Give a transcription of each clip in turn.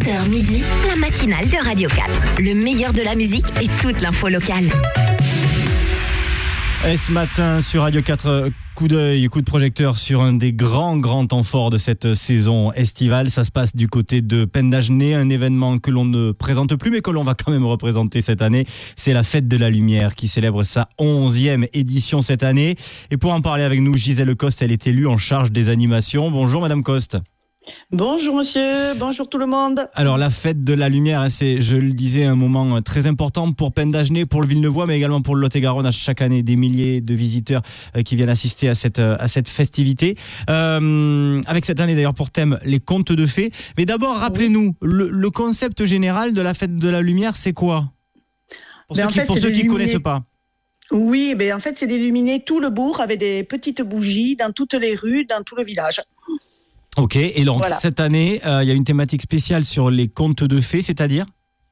7h midi, la matinale de Radio 4. Le meilleur de la musique et toute l'info locale. Et ce matin sur Radio 4, coup d'œil, coup de projecteur sur un des grands temps forts de cette saison estivale. Ça se passe du côté de Pendagenet, un événement que l'on ne présente plus mais que l'on va quand même représenter cette année. C'est la Fête de la Lumière qui célèbre sa 11e édition cette année. Et pour en parler avec nous, Gisèle Coste, elle est élue en charge des animations. Bonjour Madame Coste. Bonjour monsieur, bonjour tout le monde. Alors la Fête de la Lumière, c'est, je le disais, un moment très important pour Pendagenet, pour le Villeneuvois, mais également pour le Lot-et-Garonne. À chaque année, des milliers de visiteurs qui viennent assister à cette festivité. Avec cette année d'ailleurs pour thème les contes de fées. Mais d'abord, rappelez-nous, le concept général de la Fête de la Lumière, c'est quoi ? Pour ceux qui ne connaissent pas. Oui, en fait, c'est d'illuminer tout le bourg avec des petites bougies dans toutes les rues, dans tout le village. Ok, et donc cette année, il y a une thématique spéciale sur les contes de fées, c'est-à-dire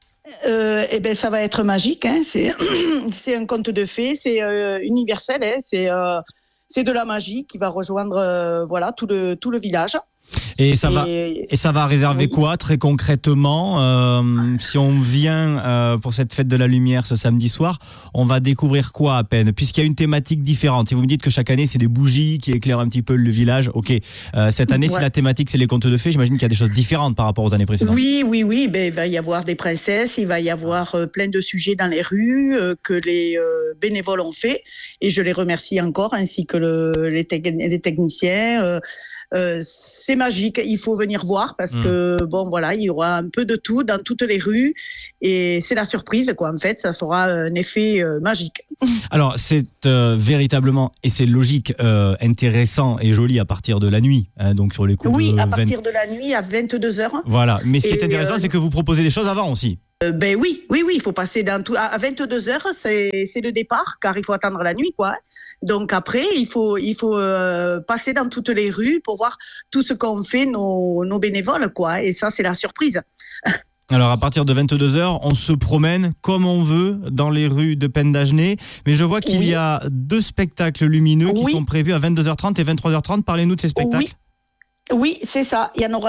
ça va être magique, hein. C'est un conte de fées, c'est universel, hein. C'est de la magie qui va rejoindre tout le village. Et ça va réserver quoi très concrètement si on vient pour cette Fête de la Lumière ce samedi soir, on va découvrir quoi à peine, puisqu'il y a une thématique différente. Si vous me dites que chaque année c'est des bougies qui éclairent un petit peu le village, ok. Cette année, si la thématique c'est les contes de fées, j'imagine qu'il y a des choses différentes par rapport aux années précédentes. Oui, il va y avoir des princesses, il va y avoir plein de sujets dans les rues que les bénévoles ont fait, et je les remercie encore, ainsi que les techniciens. C'est magique, il faut venir voir parce que il y aura un peu de tout dans toutes les rues et c'est la surprise quoi. En fait, ça fera un effet magique. Alors c'est véritablement, et c'est logique, intéressant et joli à partir de la nuit, hein, donc sur les coups de à partir de la nuit à 22h. Voilà, mais ce qui est intéressant, c'est que vous proposez des choses avant aussi. Oui, il faut passer à 22h, c'est le départ, car il faut attendre la nuit, quoi. Donc après, il faut passer dans toutes les rues pour voir tout ce qu'ont fait nos bénévoles, quoi. Et ça, c'est la surprise. Alors à partir de 22h, on se promène comme on veut dans les rues de Pendagenet, mais je vois qu'il y a 2 spectacles lumineux qui sont prévus à 22h30 et 23h30. Parlez-nous de ces spectacles. Oui, c'est ça. Il y en aura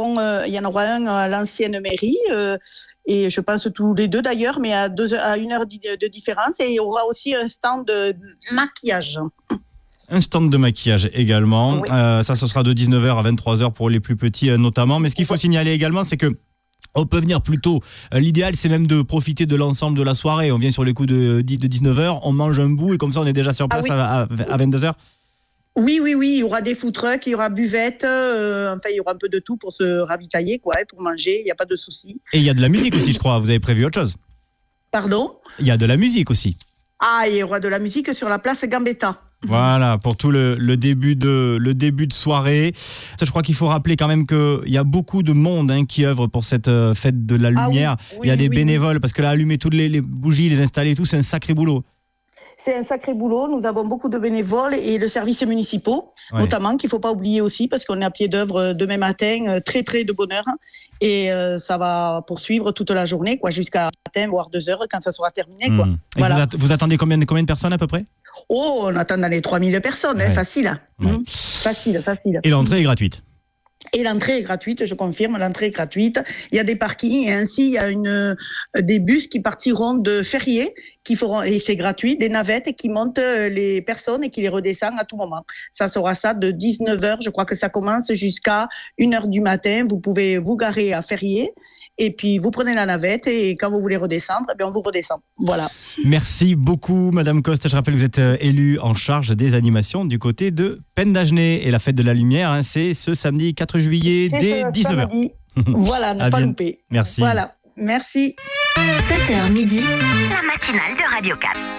un à l'ancienne mairie. Et je pense tous les deux d'ailleurs, mais à 1 heure de différence. Et il y aura aussi un stand de maquillage. Un stand de maquillage également. Oui. Ça, ce sera de 19h à 23h pour les plus petits notamment. Mais ce qu'il faut signaler également, c'est que on peut venir plus tôt. L'idéal, c'est même de profiter de l'ensemble de la soirée. On vient sur les coups de 19h, on mange un bout et comme ça, on est déjà sur place à 22h. Oui, il y aura des food trucks, il y aura buvette, il y aura un peu de tout pour se ravitailler, quoi, pour manger, il n'y a pas de souci. Et il y a de la musique aussi, je crois, vous avez prévu autre chose. Pardon ? Il y a de la musique aussi. Ah, il y aura de la musique sur la place Gambetta. Voilà, pour tout le début de soirée. Ça, je crois qu'il faut rappeler quand même qu'il y a beaucoup de monde qui œuvre pour cette Fête de la Lumière. Il y a des bénévoles, parce que là, allumer toutes les bougies, les installer et tout, c'est un sacré boulot. C'est un sacré boulot. Nous avons beaucoup de bénévoles et le service municipaux, notamment, qu'il ne faut pas oublier aussi, parce qu'on est à pied d'œuvre demain matin, très, très de bonne heure. Et ça va poursuivre toute la journée, quoi, jusqu'à matin, voire 2h, quand ça sera terminé. Quoi. Et voilà. Vous attendez combien de personnes à peu près ? Oh, on attend dans les 3000 personnes, facile. Facile. Et l'entrée est gratuite ? Et l'entrée est gratuite, je confirme, l'entrée est gratuite. Il y a des parkings et ainsi il y a des bus qui partiront de Ferrier, et c'est gratuit, des navettes qui montent les personnes et qui les redescendent à tout moment. Ça sera ça de 19h, je crois que ça commence jusqu'à 1h du matin. Vous pouvez vous garer à Ferrier et puis vous prenez la navette et quand vous voulez redescendre, on vous redescend. Voilà. Merci beaucoup Madame Coste. Je rappelle que vous êtes élue en charge des animations du côté de Pendagenet. Et la Fête de la Lumière, c'est ce samedi 4 juillet dès 19h. Voilà, ne pas louper. Merci. Voilà, merci. 7h midi, la matinale de Radio 4.